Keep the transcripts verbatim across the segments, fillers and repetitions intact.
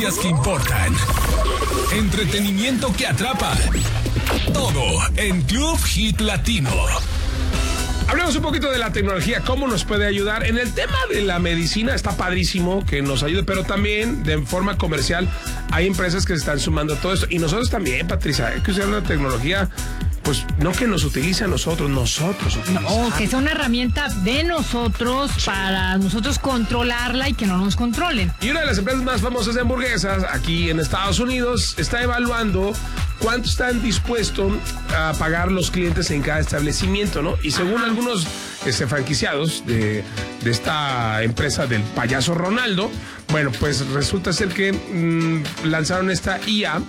que importan. Entretenimiento que atrapa. Todo en Club Hit Latino. Hablemos un poquito de la tecnología, cómo nos puede ayudar. En el tema de la medicina está padrísimo que nos ayude, pero también de forma comercial hay empresas que se están sumando a todo esto. Y nosotros también, Patricia, hay que usar la tecnología, pues no que nos utilice a nosotros, nosotros utilizamos. O que sea una herramienta de nosotros, sí, para nosotros controlarla y que no nos controlen. Y una de las empresas más famosas de hamburguesas aquí en Estados Unidos está evaluando cuánto están dispuestos a pagar los clientes en cada establecimiento, ¿no? Y según algunos este, franquiciados de, de esta empresa del payaso Ronaldo, bueno, pues resulta ser que mmm, lanzaron esta I A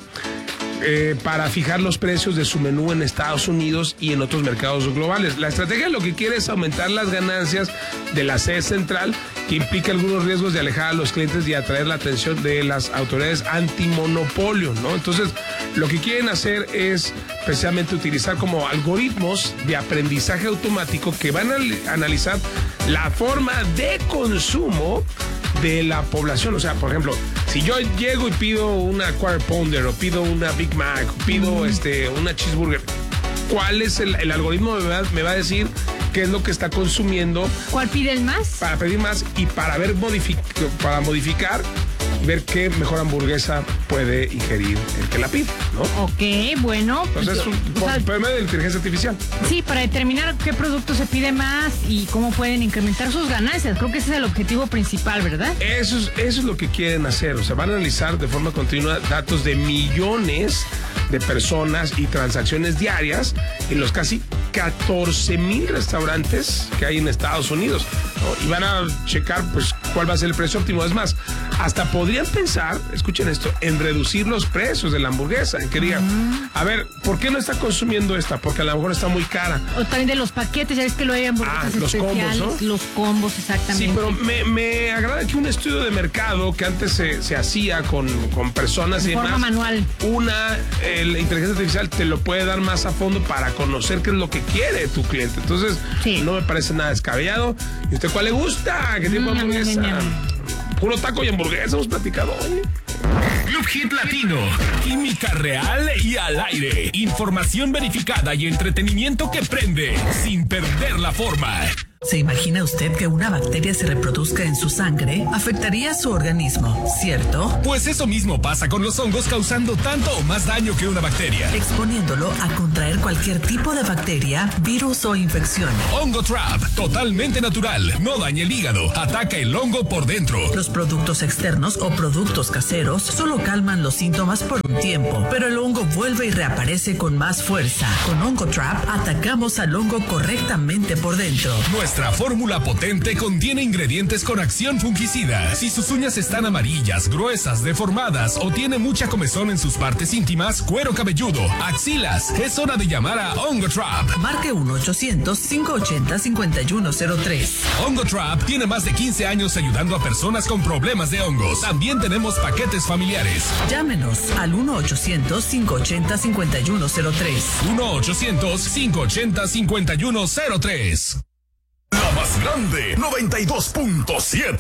Eh, para fijar los precios de su menú en Estados Unidos y en otros mercados globales. La estrategia lo que quiere es aumentar las ganancias de la sede central, que implica algunos riesgos de alejar a los clientes y atraer la atención de las autoridades antimonopolio, ¿no? Entonces, lo que quieren hacer es precisamente utilizar como algoritmos de aprendizaje automático que van a analizar la forma de consumo de la población. O sea, por ejemplo, si yo llego y pido una Quarter Pounder o pido una Big Mac o pido mm. este, una cheeseburger, ¿cuál es el, el algoritmo? Me va, me va a decir qué es lo que está consumiendo. ¿Cuál pide el más? Para pedir más y para ver modific para modificar, ver qué mejor hamburguesa puede ingerir el que la pide, ¿no? Ok, bueno. Entonces es un problema de inteligencia artificial, ¿no? Sí, para determinar qué producto se pide más y cómo pueden incrementar sus ganancias. Creo que ese es el objetivo principal, ¿verdad? Eso es, eso es lo que quieren hacer. O sea, van a analizar de forma continua datos de millones de personas y transacciones diarias en los casi catorce mil restaurantes que hay en Estados Unidos, ¿no? Y van a checar, pues, cuál va a ser el precio óptimo. Es más, hasta podrían pensar, escuchen esto, en reducir los precios de la hamburguesa, en que digan, uh-huh. a ver, ¿por qué no está consumiendo esta? Porque a lo mejor está muy cara. O también de los paquetes, ya ves que lo hay hamburguesas ah, los especiales. Combos, ¿no? Los combos, exactamente. Sí, pero me, me agrada que un estudio de mercado que antes se, se hacía con, con personas de y forma demás, manual. Una, eh, la inteligencia artificial te lo puede dar más a fondo para conocer qué es lo que quiere tu cliente. Entonces, sí, no me parece nada descabellado. ¿Y usted cuál le gusta? ¿Qué tipo de hamburguesa? Mm, mm, mm. Puro taco y hamburguesa, hemos platicado hoy. Club Hit Latino. Química real y al aire. Información verificada y entretenimiento que prende sin perder la forma. ¿Se imagina usted que una bacteria se reproduzca en su sangre? Afectaría su organismo, ¿cierto? Pues eso mismo pasa con los hongos, causando tanto o más daño que una bacteria, exponiéndolo a contraer cualquier tipo de bacteria, virus o infección. Hongo Trap, totalmente natural, no daña el hígado, ataca el hongo por dentro. Los productos externos o productos caseros solo calman los síntomas por un tiempo, pero el hongo vuelve y reaparece con más fuerza. Con Hongo Trap atacamos al hongo correctamente por dentro. Nuestra fórmula potente contiene ingredientes con acción fungicida. Si sus uñas están amarillas, gruesas, deformadas o tiene mucha comezón en sus partes íntimas, cuero cabelludo, axilas, es hora de llamar a Hongo Trap. Marque uno ochocientos, cinco ochenta, cincuenta y uno cero tres. Hongo Trap tiene más de quince años ayudando a personas con problemas de hongos. También tenemos paquetes familiares. Llámenos al uno ochocientos, cinco ochenta, cincuenta y uno cero tres. uno ochocientos, cinco ochenta, cincuenta y uno cero tres. La más grande, noventa y dos punto siete.